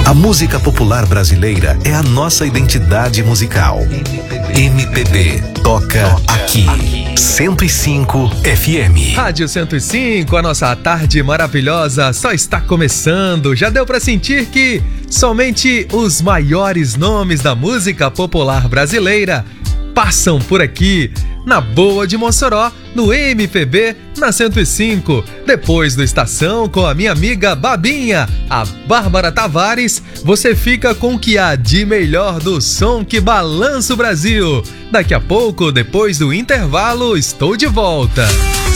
A música popular brasileira é a nossa identidade musical. MPB toca aqui. 105 FM. Rádio 105, a nossa tarde maravilhosa só está começando. Já deu pra sentir que somente os maiores nomes da música popular brasileira passam por aqui, na Boa de Mossoró, no MPB, na 105. Depois do Estação, com a minha amiga Babinha, a Bárbara Tavares, você fica com o que há de melhor do som que balança o Brasil. Daqui a pouco, depois do intervalo, estou de volta.